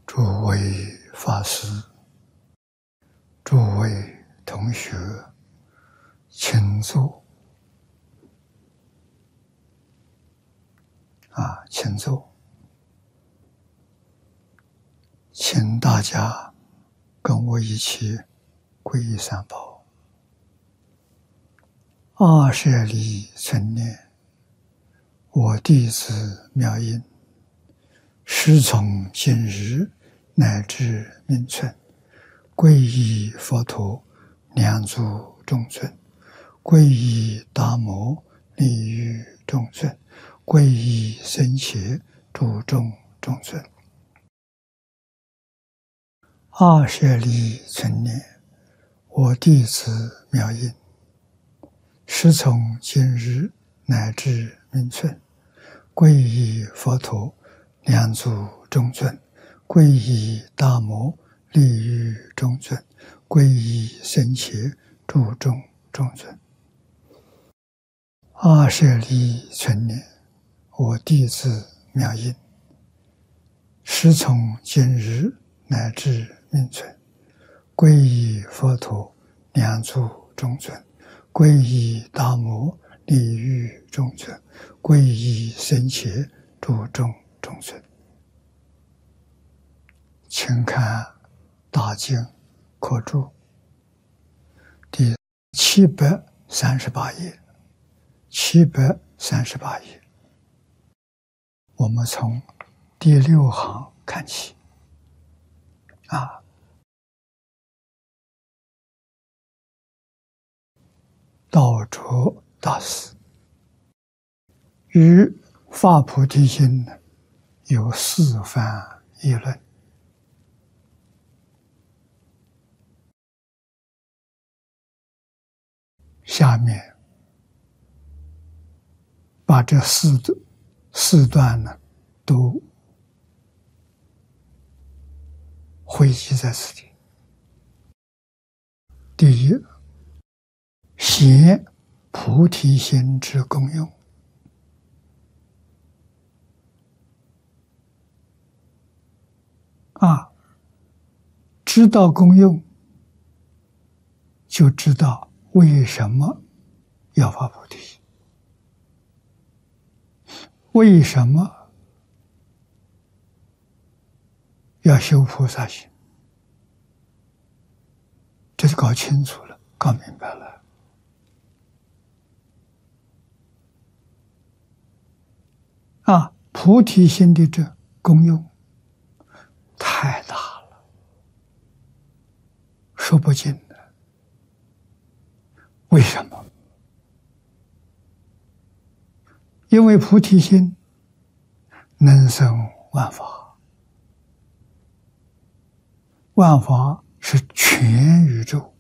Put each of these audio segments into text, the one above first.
诸位法师、诸位同学，请坐。请坐。请大家跟我一起皈依三宝。阿舍利存念，我弟子妙音，师从今日乃至命存，皈依佛陀，两足众尊；皈依达摩，利欲众尊；皈依僧伽，诸众众尊。阿舍利存念，我弟子妙音，师从今日乃至命存，皈依佛陀，两足众尊；皈依达摩，利欲众尊；皈依僧伽，诸众众尊。阿舍利存念，我弟子妙音，师从今日乃至命存，皈依佛陀，两足众尊；皈依达摩，利欲众尊；皈依僧伽，诸众众尊。请看大经课注第738页，738页，我们从第6行看起。道卓大师于发菩提心有4番议论。下面把这四段呢都汇集在此地。第一，显菩提心之功用。知道功用，就知道为什么要发菩提心，为什么要修菩萨心，这就搞清楚了，搞明白了。菩提心的这功用太大了，说不尽的。为什么？因为菩提心能生万法，万法是全宇宙，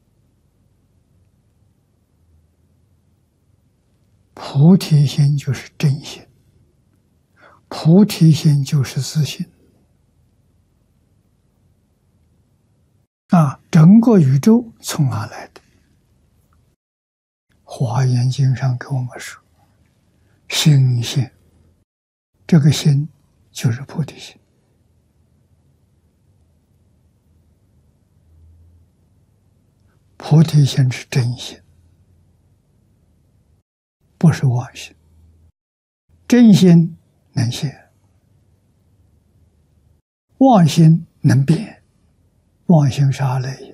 菩提心就是真心，菩提心就是自信。整个宇宙从哪来的？华严经上给我们说，心性，这个心就是菩提心。菩提心是真心，不是妄心。真心能现，妄心能变，妄心是阿赖耶。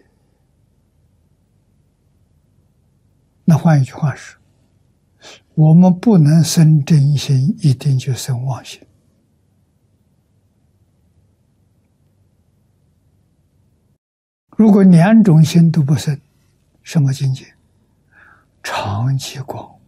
那换一句话说，我们不能生真心，一定就生妄心。如果2种心都不生，什么境界？常寂光。